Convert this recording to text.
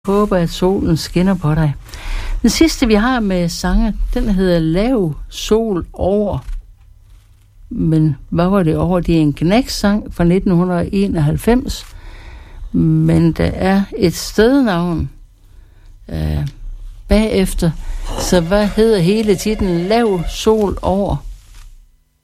Håber, at solen skinner på dig. Den sidste, vi har med sange, den hedder Lav sol over. Men hvad var det over? Det er en knæksang fra 1991. Men der er et stednavn bagefter. Så hvad hedder hele titlen? Lav sol over.